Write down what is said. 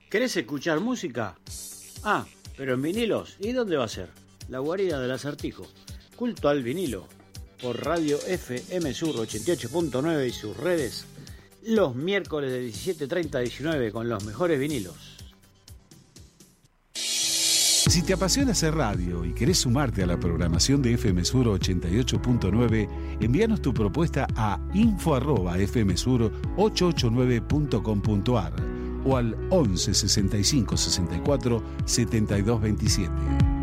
¿Querés escuchar música? Ah, pero en vinilos. ¿Y dónde va a ser? La guarida del Acertijo. Culto al vinilo. Por Radio FM Sur 88.9 y sus redes. Los miércoles de 17:30 a 19 con los mejores vinilos. Si te apasiona hacer radio y querés sumarte a la programación de FM Sur 88.9, envíanos tu propuesta a info@fmsur889.com.ar o al 11 65 64 72 27.